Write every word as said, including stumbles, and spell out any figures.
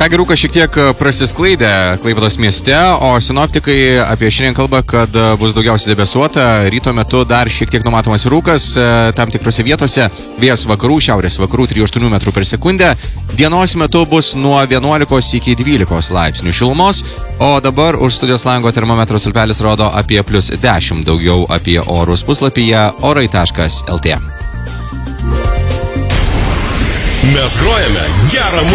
Ką rūkas šiek tiek prasisklaidė Klaipėdos mieste, o sinoptikai apie šiandien kalba, kad bus daugiausiai debesuota. Ryto metu dar šiek tiek numatomas rūkas, tam tikrose vietose vėjas vakarų, šiaurės vakarų trijų aštuonių metrų per sekundę. Dienos metu bus nuo vienuolikos iki dvylikos laipsnių šilumos, o dabar už studijos lango termometro stulpelis rodo apie plius dešimt. Daugiau apie orus puslapyje orai taškas lt. Mes grojame gerą muziką.